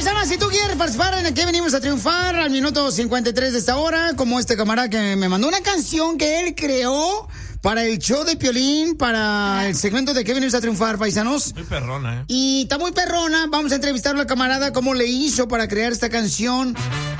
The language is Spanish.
paisanos, si tú quieres participar en Aquí Venimos a Triunfar al minuto 53 de esta hora, como este camarada que me mandó una canción que él creó para el show de Piolín, para el segmento de Aquí Venimos a Triunfar, paisanos. Muy perrona, Y está muy perrona. Vamos a entrevistar a la camarada cómo le hizo para crear esta canción.